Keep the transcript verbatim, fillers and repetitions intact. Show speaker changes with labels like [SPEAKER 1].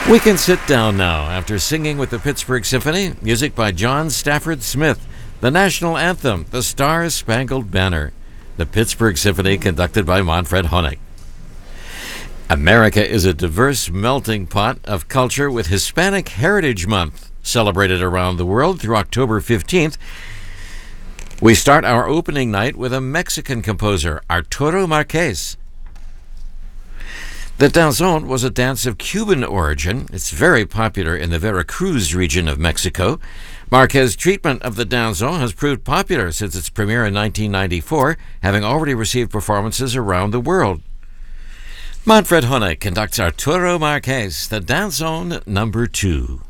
[SPEAKER 1] We can sit down now after singing with the Pittsburgh Symphony, music by John Stafford Smith, the national anthem, The Star-Spangled Banner. The Pittsburgh Symphony conducted by Manfred Honeck. America is a diverse melting pot of culture with Hispanic Heritage Month celebrated around the world through October fifteenth. We start our opening night with a Mexican composer, Arturo Marquez. The danzón was a dance of Cuban origin. It's very popular in the Veracruz region of Mexico. Marquez's treatment of the danzón has proved popular since its premiere in nineteen ninety-four, having already received performances around the world. Manfred Honeck conducts Arturo Marquez, the danzón number two.